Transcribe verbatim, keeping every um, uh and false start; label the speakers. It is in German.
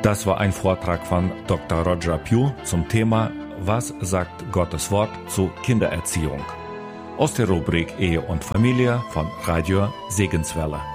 Speaker 1: Das war ein Vortrag von Doktor Roger Pugh zum Thema Was sagt Gottes Wort zu Kindererziehung? Aus der Rubrik Ehe und Familie von Radio Segenswelle.